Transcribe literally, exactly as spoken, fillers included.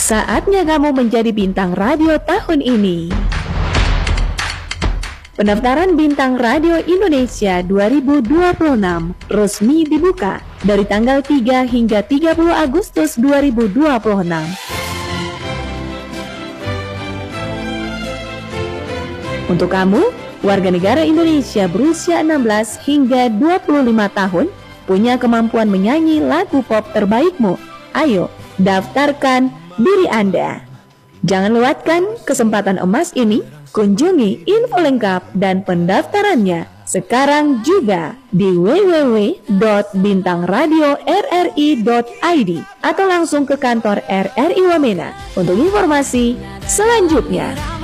Saatnya kamu menjadi bintang radio tahun ini. Pendaftaran Bintang Radio Indonesia dua ribu dua puluh enam resmi dibuka dari tanggal tiga hingga tiga puluh Agustus dua ribu dua puluh enam. Untuk kamu, warga negara Indonesia berusia enam belas hingga dua puluh lima tahun, punya kemampuan menyanyi lagu pop terbaikmu. Ayo, daftarkan diri Anda. Jangan lewatkan kesempatan emas ini. Kunjungi info lengkap dan pendaftarannya sekarang juga di w w w dot bintang radio r r i dot i d atau langsung ke kantor R R I Wamena untuk informasi selanjutnya.